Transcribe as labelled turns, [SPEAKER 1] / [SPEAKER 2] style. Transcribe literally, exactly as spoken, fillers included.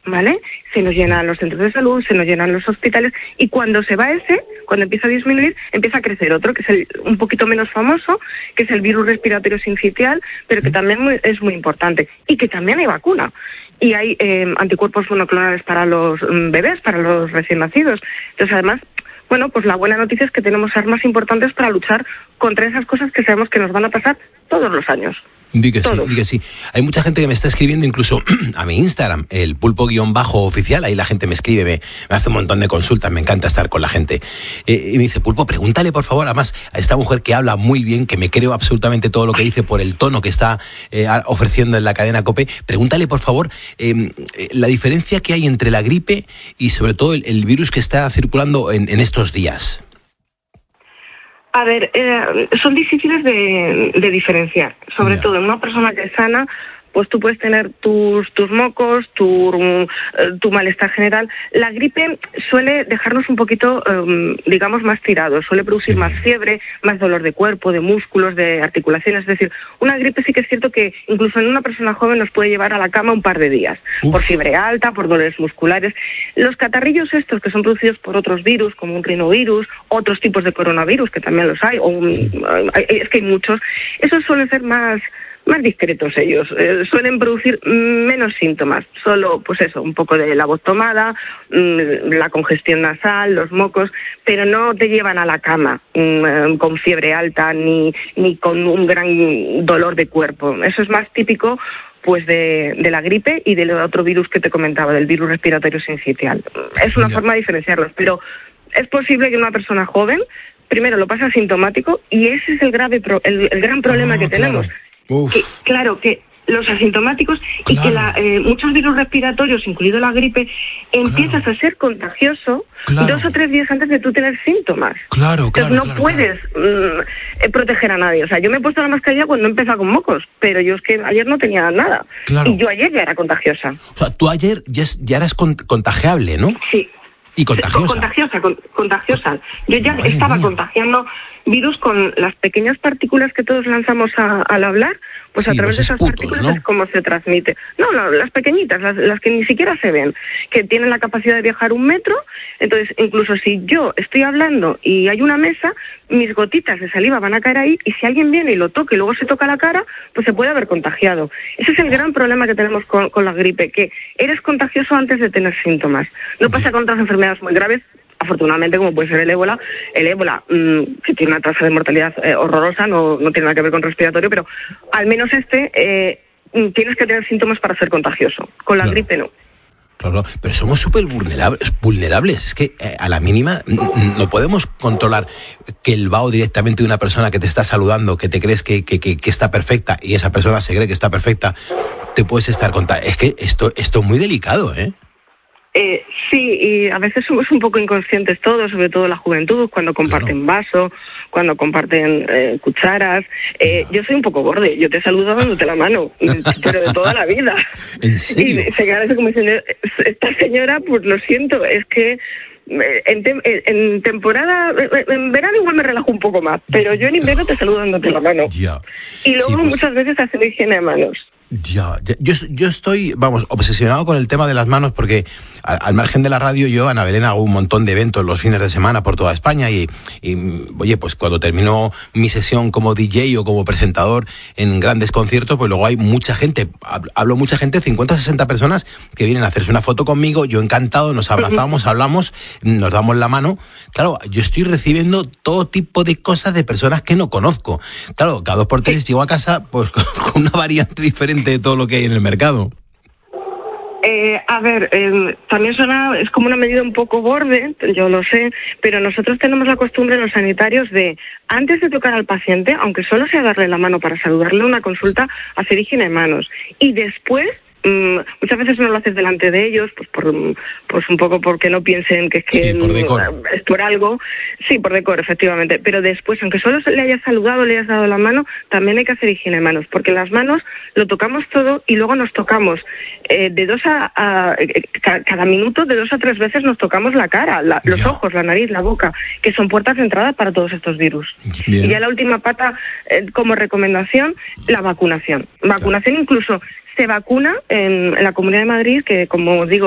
[SPEAKER 1] ¿vale? Se nos llenan los centros de salud, se nos llenan los hospitales, y cuando se va ese, cuando empieza a disminuir, empieza a crecer otro, que es el, un poquito menos famoso, que es el virus respiratorio sincitial, pero que también muy, es muy importante, y que también hay vacuna. Y hay eh, anticuerpos monoclonales para los mm, bebés, para los recién nacidos. Entonces, además, bueno, pues la buena noticia es que tenemos armas importantes para luchar contra esas cosas que sabemos que nos van a pasar todos los años.
[SPEAKER 2] Di que sí, di que sí. Hay mucha gente que me está escribiendo incluso a mi Instagram, el pulpo-oficial, ahí la gente me escribe, me, me hace un montón de consultas, me encanta estar con la gente. Eh, y me dice, Pulpo, pregúntale por favor, además, a esta mujer que habla muy bien, que me creo absolutamente todo lo que dice por el tono que está eh, ofreciendo en la cadena COPE, pregúntale por favor eh, la diferencia que hay entre la gripe y sobre todo el, el virus que está circulando en, en estos días.
[SPEAKER 1] A ver, eh, son difíciles de, de diferenciar, sobre yeah. todo en una persona que es sana, pues tú puedes tener tus tus mocos, tu, tu malestar general. La gripe suele dejarnos un poquito, um, digamos, más tirados, suele producir sí. más fiebre, más dolor de cuerpo, de músculos, de articulaciones. Es decir, una gripe sí que es cierto que incluso en una persona joven nos puede llevar a la cama un par de días, Uf. por fiebre alta, por dolores musculares. Los catarrillos estos que son producidos por otros virus, como un rinovirus, otros tipos de coronavirus, que también los hay, o un, es que hay muchos, esos suelen ser más... más discretos ellos, eh, suelen producir menos síntomas, solo pues eso, un poco de la voz tomada, mmm, la congestión nasal, los mocos, pero no te llevan a la cama mmm, con fiebre alta ni, ni con un gran dolor de cuerpo. Eso es más típico pues de, de la gripe y del otro virus que te comentaba, del virus respiratorio sincitial. Es una forma de diferenciarlos, pero es posible que una persona joven primero lo pase asintomático, y ese es el grave pro, el, el gran problema oh, que tenemos.
[SPEAKER 2] Claro.
[SPEAKER 1] Que, claro, que los asintomáticos
[SPEAKER 2] claro.
[SPEAKER 1] y que la, eh, muchos virus respiratorios, incluido la gripe, empiezas claro. a ser contagioso claro. dos o tres días antes de tú tener síntomas.
[SPEAKER 2] Claro, claro.
[SPEAKER 1] Entonces no
[SPEAKER 2] claro,
[SPEAKER 1] puedes
[SPEAKER 2] claro.
[SPEAKER 1] Mm, proteger a nadie. O sea, yo me he puesto la mascarilla cuando he empezado con mocos, pero yo es que ayer no tenía nada.
[SPEAKER 2] Claro.
[SPEAKER 1] Y yo ayer ya era contagiosa.
[SPEAKER 2] O sea, tú ayer ya, ya eras con, contagiable, ¿no?
[SPEAKER 1] Sí.
[SPEAKER 2] Y contagiosa.
[SPEAKER 1] Contagiosa, con, contagiosa. Yo ya Madre estaba mía. contagiando virus con las pequeñas partículas que todos lanzamos a, al hablar, pues sí, a través de esas
[SPEAKER 2] esputos,
[SPEAKER 1] partículas
[SPEAKER 2] ¿no?
[SPEAKER 1] es como se transmite. No, no, las pequeñitas, las, las que ni siquiera se ven, que tienen la capacidad de viajar un metro. Entonces, incluso si yo estoy hablando y hay una mesa, mis gotitas de saliva van a caer ahí, y si alguien viene y lo toca y luego se toca la cara, pues se puede haber contagiado. Ese es el gran problema que tenemos con, con la gripe, que eres contagioso antes de tener síntomas. No pasa con otras enfermedades muy graves, afortunadamente, como puede ser el ébola. El ébola, mmm, que tiene una tasa de mortalidad eh, horrorosa, no, no tiene nada que ver con respiratorio, pero al menos este, eh, tienes que tener síntomas para ser contagioso. Con la
[SPEAKER 2] claro.
[SPEAKER 1] gripe no.
[SPEAKER 2] Claro, pero somos súper vulnerables, vulnerables. Es que eh, a la mínima no podemos controlar que el vaho directamente de una persona que te está saludando, que te crees que, que, que, que está perfecta, y esa persona se cree que está perfecta, te puedes estar contagiando. Es que esto, esto es muy delicado, ¿eh?
[SPEAKER 1] Eh, sí, y a veces somos un poco inconscientes todos, sobre todo la juventud, cuando comparten claro. vaso, cuando comparten eh, cucharas. Eh, no. Yo soy un poco borde, yo te saludo dándote la mano, pero de toda la vida.
[SPEAKER 2] ¿En serio?
[SPEAKER 1] Y se queda así como diciendo, esta señora, pues lo siento, es que en, te, en temporada, en verano igual me relajo un poco más, pero yo en invierno te saludo dándote la mano.
[SPEAKER 2] Ya.
[SPEAKER 1] Y luego sí, pues... muchas veces hacen higiene de manos.
[SPEAKER 2] Ya, ya, yo, yo estoy, vamos, obsesionado con el tema de las manos porque al, al margen de la radio yo, Ana Belén, hago un montón de eventos los fines de semana por toda España y, y oye, pues cuando termino mi sesión como D J o como presentador en grandes conciertos, pues luego hay mucha gente, hablo mucha gente, cincuenta, sesenta personas que vienen a hacerse una foto conmigo, yo encantado, nos abrazamos, hablamos, nos damos la mano. Claro, yo estoy recibiendo todo tipo de cosas de personas que no conozco. Claro, cada dos por tres llego a casa pues con una variante diferente de todo lo que hay en el mercado.
[SPEAKER 1] Eh, a ver, eh, también suena, es como una medida un poco borde, yo lo sé, pero nosotros tenemos la costumbre, los sanitarios, de antes de tocar al paciente, aunque solo sea darle la mano para saludarle una consulta, hacer higiene de manos. Y después, mmm, muchas veces no lo haces delante de ellos, pues por pues un poco porque no piensen que es que
[SPEAKER 2] sí, por decoro.
[SPEAKER 1] es por algo. Sí, por decoro, efectivamente. Pero después, aunque solo le hayas saludado, le hayas dado la mano, también hay que hacer higiene de manos, porque las manos lo tocamos todo y luego nos tocamos eh, de dos a, a cada minuto, de dos a tres veces nos tocamos la cara, la, los
[SPEAKER 2] ya.
[SPEAKER 1] ojos, la nariz, la boca, que son puertas de entrada para todos estos virus.
[SPEAKER 2] Bien.
[SPEAKER 1] Y ya la última pata, eh, como recomendación, la vacunación. Vacunación, claro. Incluso se vacuna en, en la Comunidad de Madrid, que como digo,